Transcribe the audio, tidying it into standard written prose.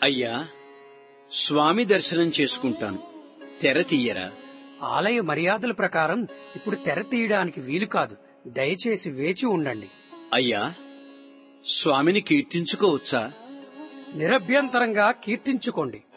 అయ్యా, స్వామి దర్శనం చేసుకుంటాను, తెర తీయరా? ఆలయ మర్యాదల ప్రకారం ఇప్పుడు తెర తీయడానికి వీలు కాదు. దయచేసి వేచి ఉండండి. అయ్యా, స్వామిని కీర్తించుకోవచ్చా? నిరభ్యంతరంగా కీర్తించుకోండి.